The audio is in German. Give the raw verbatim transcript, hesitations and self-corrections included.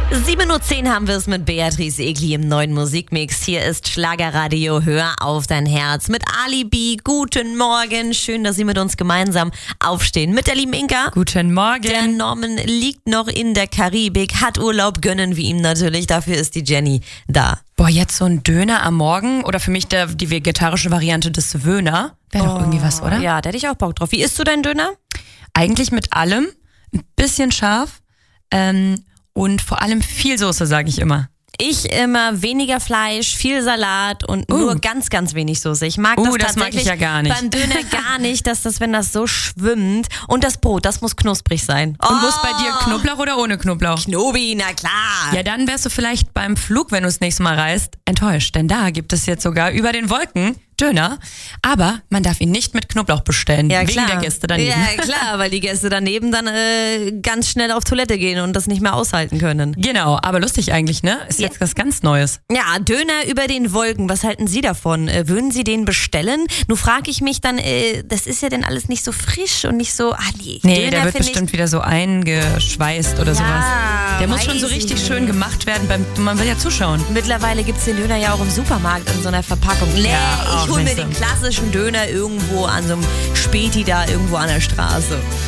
sieben Uhr zehn haben wir es mit Beatrice Egli im neuen Musikmix. Hier ist Schlagerradio, hör auf dein Herz mit Alibi. Guten Morgen, schön, dass Sie mit uns gemeinsam aufstehen. Mit der lieben Inka. Guten Morgen. Der Norman liegt noch in der Karibik, hat Urlaub, gönnen wir ihm natürlich. Dafür ist die Jenny da. Boah, jetzt so ein Döner am Morgen oder für mich der, die vegetarische Variante des Wöhner. Wäre doch irgendwie was, oder? Ja, da hätte ich auch Bock drauf. Wie isst du deinen Döner? Eigentlich mit allem, ein bisschen scharf ähm, und vor allem viel Soße, sage ich immer. Ich immer weniger Fleisch, viel Salat und Uh. nur ganz, ganz wenig Soße. Ich mag Uh, das das tatsächlich mag ich ja gar nicht. beim Döner gar nicht, dass das, wenn das so schwimmt. Und das Brot, das muss knusprig sein. Und oh. muss bei dir Knoblauch oder ohne Knoblauch? Knobi, na klar. Ja, dann wärst du vielleicht beim Flug, wenn du das nächste Mal reist, enttäuscht. Denn da gibt es jetzt sogar über den Wolken Döner, aber man darf ihn nicht mit Knoblauch bestellen, Ja, wegen klar. der Gäste daneben. Ja, klar, weil die Gäste daneben dann äh, ganz schnell auf Toilette gehen und das nicht mehr aushalten können. Genau, aber lustig eigentlich, ne? Ist Ja. jetzt was ganz Neues. Ja, Döner über den Wolken, was halten Sie davon? Äh, würden Sie den bestellen? Nun frage ich mich dann, äh, das ist ja dann alles nicht so frisch und nicht so, ah nee, Nee, Döner der wird find bestimmt wieder so eingeschweißt oder Ja, sowas. Der muss schon so weiß ich richtig nicht. schön gemacht werden, beim, man will ja zuschauen. ich. Mittlerweile gibt es den Döner ja auch im Supermarkt in so einer Verpackung. Nee, Ja, auch ich hole mir nicht so. den klassischen Döner irgendwo an so einem Späti da irgendwo an der Straße.